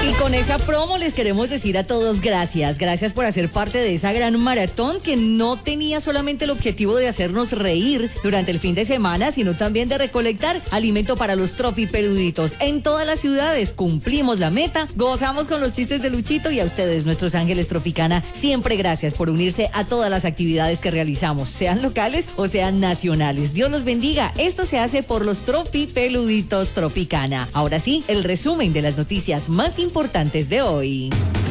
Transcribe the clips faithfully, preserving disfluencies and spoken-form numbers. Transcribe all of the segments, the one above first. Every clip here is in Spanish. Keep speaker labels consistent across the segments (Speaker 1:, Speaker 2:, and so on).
Speaker 1: Y con esa promo les queremos decir a todos gracias. Gracias por hacer parte de esa gran maratón que no tenía solamente el objetivo de hacernos reír durante el fin de semana, sino también de recolectar alimento para los tropipeluditos. En todas las ciudades cumplimos la meta, gozamos con los chistes de Luchito y a ustedes, nuestros ángeles Tropicana, siempre gracias por unirse a todas las actividades que realizamos, sean locales o sean nacionales. Dios los bendiga. Esto se hace por los tropipeluditos Tropicana. Ahora sí, el resumen de las noticias más importantes de hoy.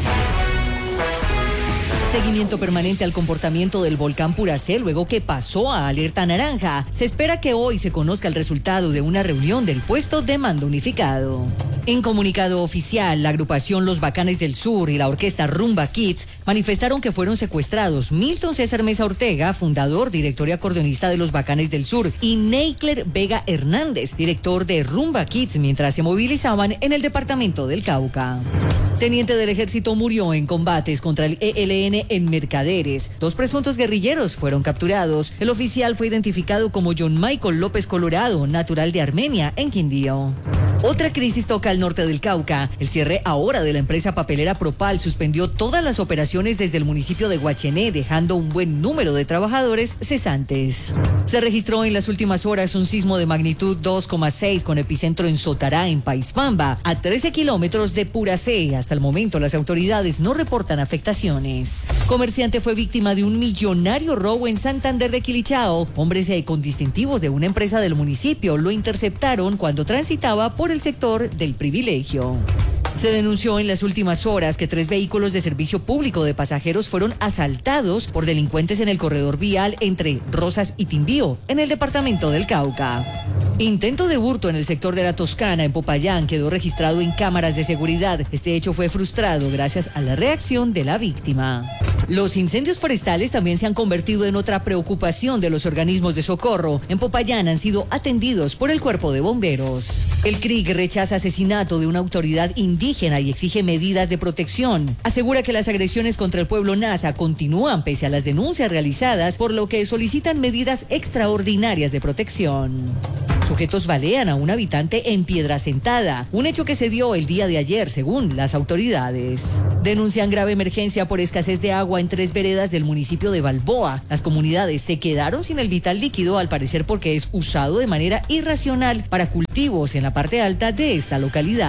Speaker 1: Seguimiento permanente al comportamiento del volcán Puracé luego que pasó a alerta naranja. Se espera que hoy se conozca el resultado de una reunión del puesto de mando unificado. En comunicado oficial, la agrupación Los Bacanes del Sur y la orquesta Rumba Kids manifestaron que fueron secuestrados Milton César Mesa Ortega, fundador, director y acordeonista de Los Bacanes del Sur, y Neikler Vega Hernández, director de Rumba Kids, mientras se movilizaban en el departamento del Cauca. Teniente del ejército murió en combates contra el E L N en Mercaderes. Dos presuntos guerrilleros fueron capturados. El oficial fue identificado como John Michael López Colorado, natural de Armenia, en Quindío. Otra crisis toca al norte del Cauca. El cierre ahora de la empresa papelera Propal suspendió todas las operaciones desde el municipio de Guachené, dejando un buen número de trabajadores cesantes. Se registró en las últimas horas un sismo de magnitud dos coma seis con epicentro en Sotará, en Paizpamba, a trece kilómetros de Puracé. Hasta el momento las autoridades no reportan afectaciones. Comerciante fue víctima de un millonario robo en Santander de Quilichao. Hombres con distintivos de una empresa del municipio lo interceptaron cuando transitaba por el sector del Privilegio. Se denunció en las últimas horas que tres vehículos de servicio público de pasajeros fueron asaltados por delincuentes en el corredor vial entre Rosas y Timbío, en el departamento del Cauca. Intento de hurto en el sector de la Toscana, en Popayán, quedó registrado en cámaras de seguridad. Este hecho fue frustrado gracias a la reacción de la víctima. Los incendios forestales también se han convertido en otra preocupación de los organismos de socorro. En Popayán han sido atendidos por el cuerpo de bomberos. El C R I C rechaza asesinato de una autoridad indígena y exige medidas de protección. Asegura que las agresiones contra el pueblo Nasa continúan pese a las denuncias realizadas, por lo que solicitan medidas extraordinarias de protección. Sujetos balean a un habitante en Piedra Sentada, un hecho que se dio el día de ayer, según las autoridades. Denuncian grave emergencia por escasez de agua en tres veredas del municipio de Balboa. Las comunidades se quedaron sin el vital líquido, al parecer porque es usado de manera irracional para cultivos en la parte alta de esta localidad.